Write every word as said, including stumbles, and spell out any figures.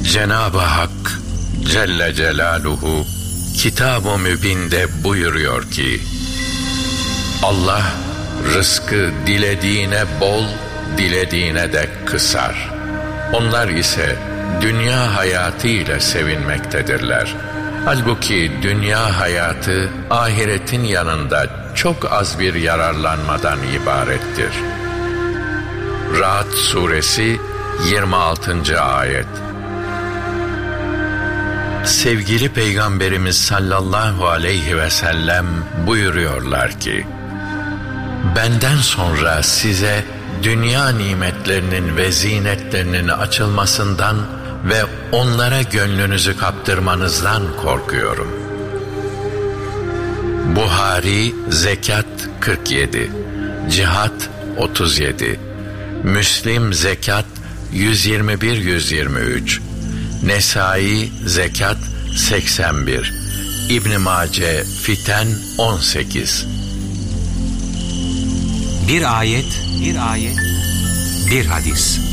Cenab-ı Hak Celle Celaluhu Kitab-ı Mübin'de buyuruyor ki, Allah rızkı dilediğine bol, dilediğine de kısar. Onlar ise dünya hayatı ile sevinmektedirler. Halbuki dünya hayatı ahiretin yanında çok az bir yararlanmadan ibarettir. Ra'd suresi yirmi altıncı ayet. Sevgili Peygamberimiz sallallahu aleyhi ve sellem buyuruyorlar ki, benden sonra size dünya nimetlerinin ve zinetlerinin açılmasından ve onlara gönlünüzü kaptırmanızdan korkuyorum. Buhari Zekat kırk yedi, Cihat otuz yedi, Müslim Zekat yüz yirmi bir yüz yirmi üç, Nesai Zekat seksen bir, İbn Mace Fiten on sekiz. Bir ayet, bir ayet, bir hadis.